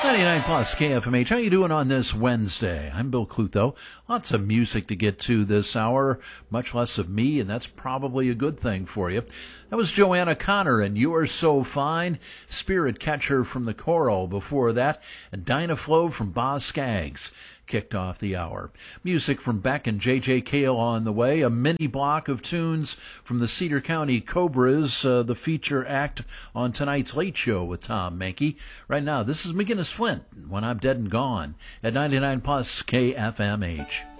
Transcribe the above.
99 plus KFMH. How you doing on this Wednesday? I'm Bill Clutho. Lots of music to get to this hour, much less of me, and that's probably a good thing for you. That was Joanna Connor and You're So Fine, Spirit Catcher from the Coral before that, and Dynaflow from Boz Scaggs kicked off the hour. Music from Beck and J.J. Cale on the way. A mini block of tunes from the Cedar County Cobras, the feature act on tonight's Late Show with Tom Mankey. Right now, this is McGinnis Flint, When I'm Dead and Gone, at 99 plus KFMH.